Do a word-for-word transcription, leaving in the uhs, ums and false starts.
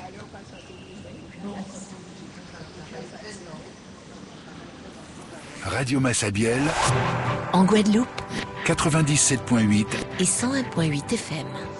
Radio Massabielle, en Guadeloupe, quatre-vingt-dix-sept point huit et cent un point huit F M.